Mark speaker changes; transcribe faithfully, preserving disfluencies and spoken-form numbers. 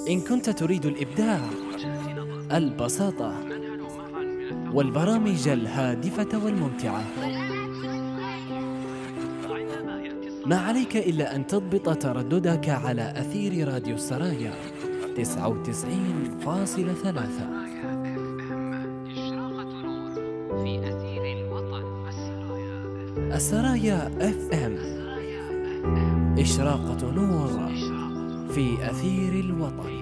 Speaker 1: إن كنت تريد الإبداع، البساطة، والبرامج الهادفة والممتعة، ما عليك إلا أن تضبط ترددك على أثير راديو السرايا تسعة وتسعين فاصلة ثلاثة. السرايا اف ام، إشراقة نور في أثير الوطن.